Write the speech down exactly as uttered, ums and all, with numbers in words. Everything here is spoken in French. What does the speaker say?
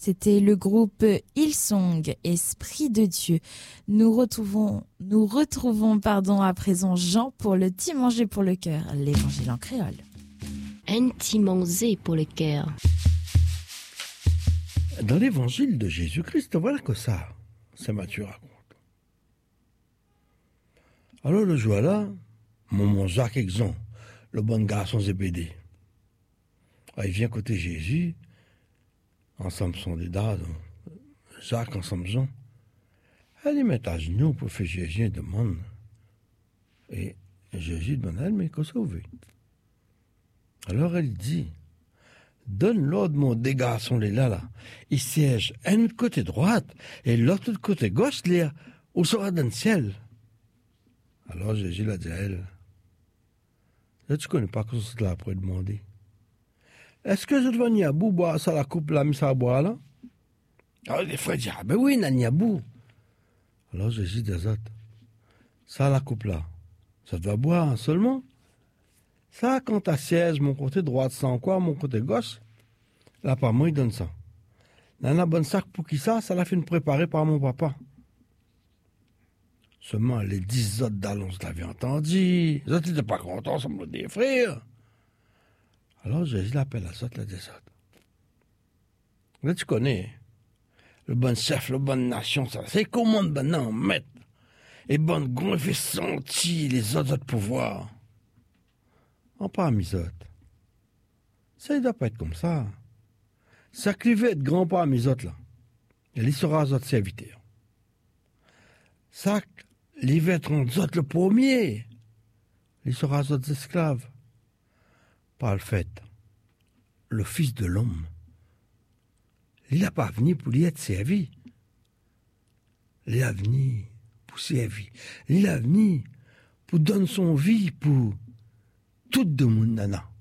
C'était le groupe Hillsong, Esprit de Dieu. Nous retrouvons, nous retrouvons pardon, à présent Jean pour le petit manger pour le cœur, l'évangile en créole. Un petit manger pour le cœur. Dans l'évangile de Jésus-Christ, voilà que ça, Saint Matthieu raconte. Alors le jour-là, mon Jacques Exon, le bon garçon Zébédée, il vient côté Jésus, ensemble sont des dames, Jacques ensemble Jean. Elle les met à genoux pour faire Jésus une demande. Et Jésus demande à elle, mais qu'est-ce que vous voulez? Alors elle dit, donne l'ordre, mon des garçons, les là, là. Ils siègent un de côté droite et l'autre de côté gauche, là, où sera dans le ciel. Alors Jésus l'a dit à elle, là, tu connais pas que c'est là pour demander. Est-ce que je dois n'y à bout boire ça la coupe là, mis ça à boire là? Alors les frères disent, ah ben oui, n'y a bout. Alors Jésus dit aux autres, ça la coupe là, ça doit boire seulement. Ça, quand ta siège, mon côté droit sans quoi, mon côté gauche, là, par moi, il donne ça. Dans la bonne sac pour qui ça, ça l'a fait préparer par mon papa. Seulement, les dix autres d'Alonso l'avaient entendu. Les autres n'étaient pas contents, ça me des frères. Alors, Jésus l'appelle à ça, la des autres. Là, tu connais, le bon chef, le bonne nation, ça, c'est comment maintenant, maître, et bonne gon, il fait sentir les autres autres pouvoirs. En pas misote. Ça, il doit pas être comme ça. Ça qui veut être grand pas misote, là. Et il sera autres serviteurs. Ça, il veut être autres le premier. Il sera autres esclaves. Par le fait, le Fils de l'homme, il n'a pas venu pour lui être servi. Il a venu pour servir. Il a venu pour donner son vie pour tout le monde nana.